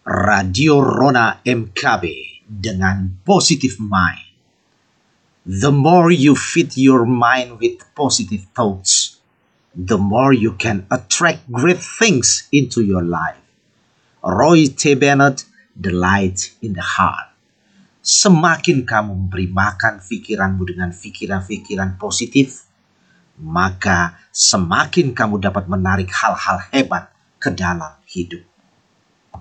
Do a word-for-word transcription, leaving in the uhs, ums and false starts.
Radio Rona M K B dengan Positive Mind. The more you feed your mind with positive thoughts, the more you can attract great things into your life. Roy T. Bennett, The Light in the Heart. Semakin kamu memberi makan pikiranmu dengan pikiran-pikiran positif, maka semakin kamu dapat menarik hal-hal hebat ke dalam hidup.